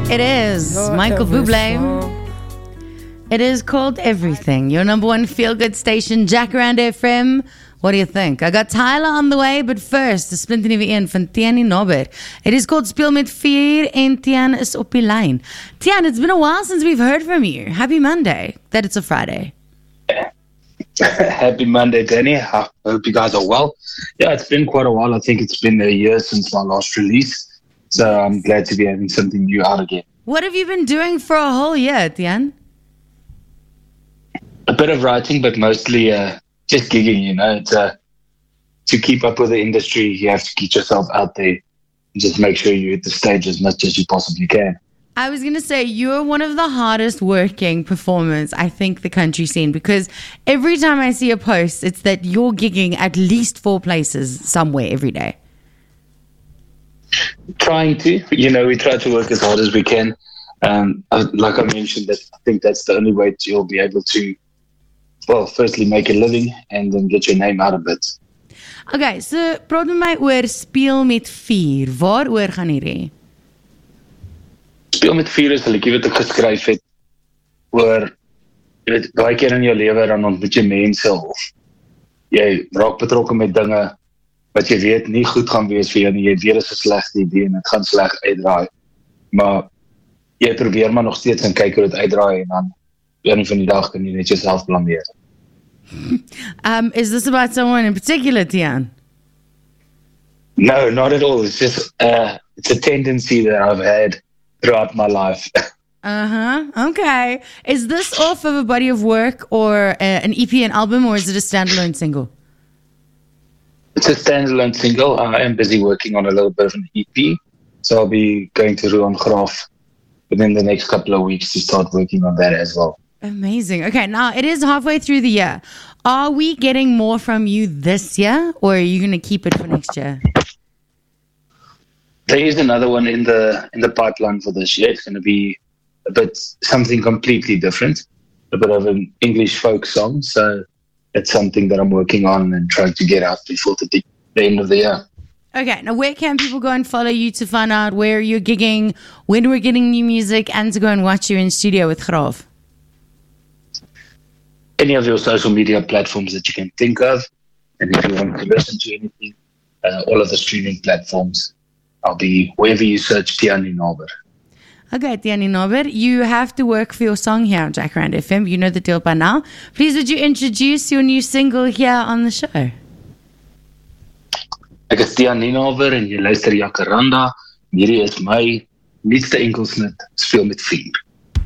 It is Michael Bublé. It is called Everything. Your number one feel-good station, Jacaranda FM. What do you think? I got Tyler on the way, but first, the splinter nuwe een van Tian Nober. It is called Speel met 4 en Tian is op die lyn. Tian, it's been a while since we've heard from you. Happy Monday, that it's a Friday. Happy Monday, Danny. I hope you guys are well. Yeah, it's been quite a while. I think it's been a year since my last release. So I'm glad to be having something new out again. What have you been doing for a whole year, Tian? A bit of writing, but mostly just gigging, you know. It's, to keep up with the industry, you have to keep yourself out there and just make sure you hit the stage as much as you possibly can. I was going to say, you're one of the hardest working performers I think the country's seen, because every time I see a post, it's that you're gigging at least 4 places somewhere every day. Trying to, you know, we try to work as hard as we can. Like I mentioned, I think that's the only way you'll be able to, well, firstly make a living and then get your name out of it. Okay, so praat met my oor Speel met 4. Waaroor gaan hierdie? Speel met 4 is 'n liedjie wat ek geskryf het oor, jy weet, baie keer in jou lewe dan ontmoet jy mense of jy raak betrokke met dinge wat jy weet nie goed gaan wees vir jou nie. Jy weet dit is 'n slegte idee en dit gaan sleg uitdraai. Maar jy probeer maar nog steeds en kyk hoe dit uitdraai en dan een van die dag kan jy net jouself blameer. Is this about someone in particular, Tian? No, not at all. It's just it's a tendency that I've had throughout my life. Okay. Is this off of a body of work or an EP, an album, or is it a standalone single? It's a standalone single. I am busy working on a little bit of an EP, so I'll be going to Ruan Graaf within the next couple of weeks to start working on that as well. Amazing. Okay, now it is halfway through the year. Are we getting more from you this year, or are you going to keep it for next year? There is another one in the pipeline for this year. It's going to be a bit something completely different, a bit of an English folk song. So it's something that I'm working on and trying to get out before the end of the year. Okay, now where can people go and follow you to find out where you're gigging, when we're getting new music, and to go and watch you in studio with Graaf? Any of your social media platforms that you can think of. And if you want to listen to anything, all of the streaming platforms. I'll be wherever you search Tian Nober. Okay, Tian Nober, you have to work for your song here on Jacaranda FM. You know the deal by now. Please, would you introduce your new single here on the show? Ek is Tian Nober en jy luister Jacaranda. Hierdie is my nuutste enkelsnit, Speel met 4.